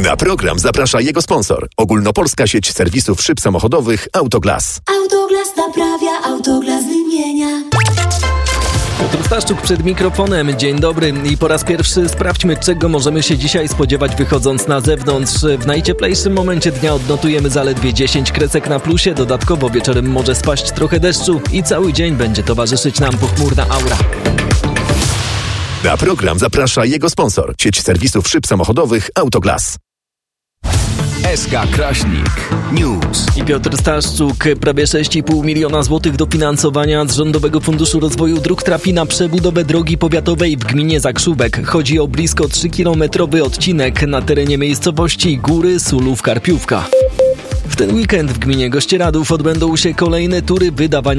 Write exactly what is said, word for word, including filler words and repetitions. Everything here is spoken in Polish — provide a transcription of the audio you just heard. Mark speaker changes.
Speaker 1: Na program zaprasza jego sponsor. Ogólnopolska sieć serwisów szyb samochodowych Autoglas.
Speaker 2: Autoglas naprawia, Autoglas wymienia.
Speaker 3: Piotr Staszczuk przed mikrofonem. Dzień dobry i po raz pierwszy sprawdźmy, czego możemy się dzisiaj spodziewać wychodząc na zewnątrz. W najcieplejszym momencie dnia odnotujemy zaledwie dziesięć kresek na plusie. Dodatkowo wieczorem może spaść trochę deszczu i cały dzień będzie towarzyszyć nam pochmurna aura.
Speaker 1: Na program zaprasza jego sponsor. Sieć serwisów szyb samochodowych Autoglas.
Speaker 4: S K Kraśnik News.
Speaker 3: I Piotr Staszczuk. Prawie sześć i pół miliona złotych dofinansowania z Rządowego Funduszu Rozwoju Dróg trafi na przebudowę drogi powiatowej w gminie Zakrzówek. Chodzi o blisko trzykilometrowy odcinek na terenie miejscowości Góry Sulów Karpiówka. W ten weekend w gminie Gościeradów odbędą się kolejne tury wydawania